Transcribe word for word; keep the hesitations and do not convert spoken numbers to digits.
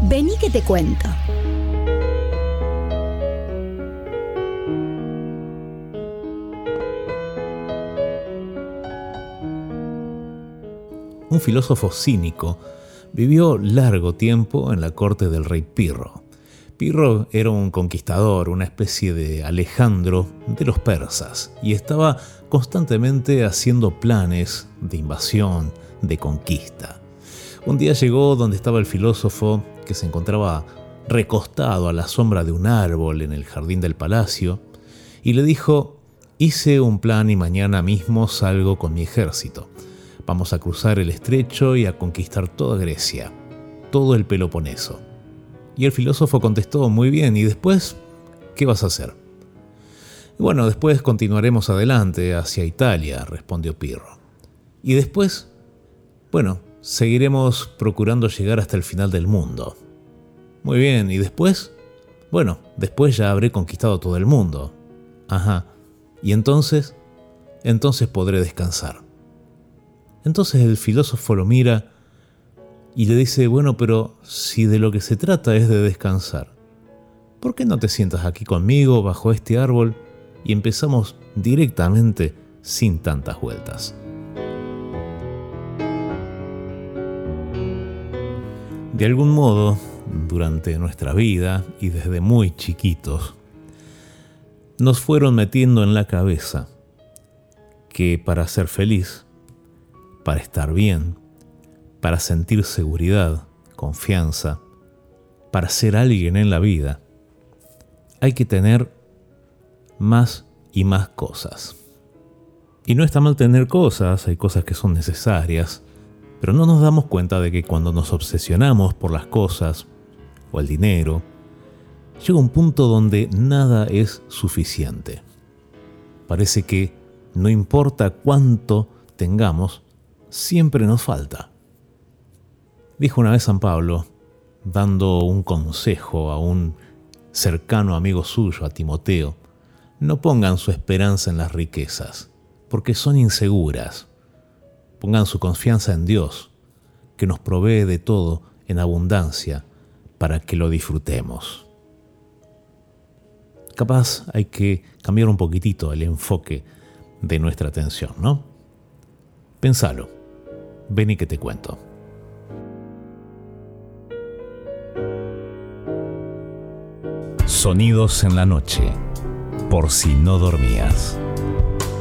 Vení que te cuento. Un filósofo cínico vivió largo tiempo en la corte del rey Pirro. Pirro era un conquistador, una especie de Alejandro de los persas, y estaba constantemente haciendo planes de invasión, de conquista. Un día llegó donde estaba el filósofo, que se encontraba recostado a la sombra de un árbol en el jardín del palacio, y le dijo: hice un plan y mañana mismo salgo con mi ejército. Vamos a cruzar el estrecho y a conquistar toda Grecia, todo el Peloponeso. Y el filósofo contestó: muy bien, ¿y después qué vas a hacer? Bueno, después continuaremos adelante hacia Italia, respondió Pirro. Y después, bueno, seguiremos procurando llegar hasta el final del mundo. Muy bien, ¿y después? Bueno, después ya habré conquistado todo el mundo. Ajá, ¿y entonces? Entonces podré descansar. Entonces el filósofo lo mira y le dice: bueno, pero si de lo que se trata es de descansar, ¿por qué no te sientas aquí conmigo bajo este árbol y empezamos directamente sin tantas vueltas? De algún modo, durante nuestra vida y desde muy chiquitos, nos fueron metiendo en la cabeza que para ser feliz, para estar bien, para sentir seguridad, confianza, para ser alguien en la vida, hay que tener más y más cosas. Y no está mal tener cosas, hay cosas que son necesarias, pero no nos damos cuenta de que cuando nos obsesionamos por las cosas o el dinero, llega un punto donde nada es suficiente. Parece que no importa cuánto tengamos, siempre nos falta. Dijo una vez San Pablo, dando un consejo a un cercano amigo suyo, a Timoteo: no pongan su esperanza en las riquezas, porque son inseguras. Pongan su confianza en Dios, que nos provee de todo en abundancia para que lo disfrutemos. Capaz hay que cambiar un poquitito el enfoque de nuestra atención, ¿no? Pensalo. Ven y que te cuento. Sonidos en la noche, por si no dormías.